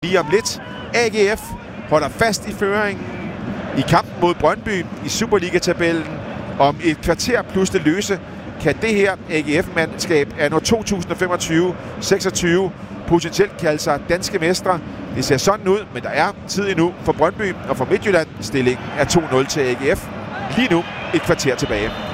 lige om lidt. AGF holder fast i føringen i kampen mod Brøndby i Superliga-tabellen. Om et kvarter plus det løse kan det her AGF-mandskab anno 2025-26 potentielt kalde sig danske mestre. Det ser sådan ud, men der er tid endnu for Brøndby og for Midtjylland. Stillingen er 2-0 til AGF. Lige nu et kvarter tilbage.